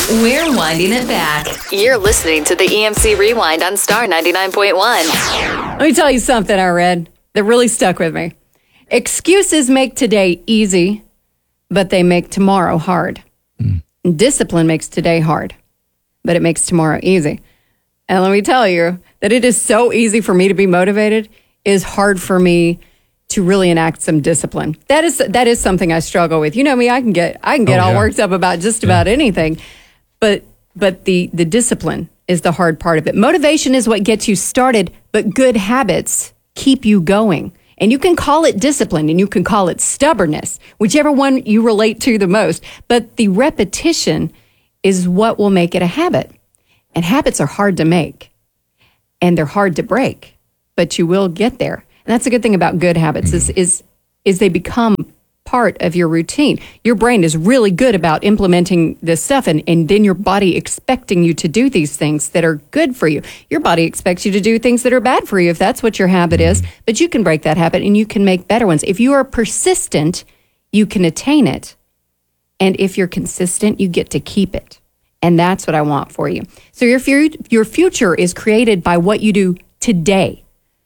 We're winding it back. You're listening to the EMC Rewind on Star 99.1. Let me tell you something I read that really stuck with me. Excuses make today easy, but they make tomorrow hard. Discipline makes today hard, but it makes tomorrow easy. And let me tell you that it is so easy for me to be motivated. It is hard for me to really enact some discipline. That is something I struggle with. You know me, I can get all worked up about just about anything. But the discipline is the hard part of it. Motivation is what gets you started, but good habits keep you going. And you can call it discipline and you can call it stubbornness, whichever one you relate to the most. But the repetition is what will make it a habit. And habits are hard to make and they're hard to break, but you will get there. And that's the good thing about good habits is they become part of your routine. Your brain is really good about implementing this stuff and then your body expecting you to do these things that are good for you. Your body expects you to do things that are bad for you if that's what your habit is, but you can break that habit and you can make better ones. If you are persistent, you can attain it. And if you're consistent, you get to keep it. And that's what I want for you. So your future is created by what you do today.